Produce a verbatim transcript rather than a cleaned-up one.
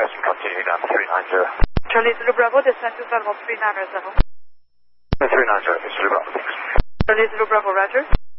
west and continue down three nine zero. Charlie Zulu Bravo, descend to level three nine zero. three nine zero, Zulu Bravo, thanks. Charlie Zulu Bravo, roger.